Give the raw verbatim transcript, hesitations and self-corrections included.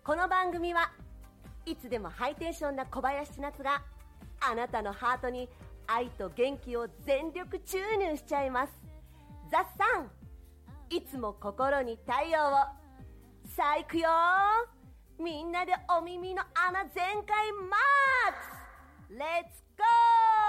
この番組はいつでもハイテンションな小林千夏があなたのハートに愛と元気を全力注入しちゃいます。ザ・サン、いつも心に太陽を。さあ行くよ、みんなでお耳の穴全開マックス。レッツ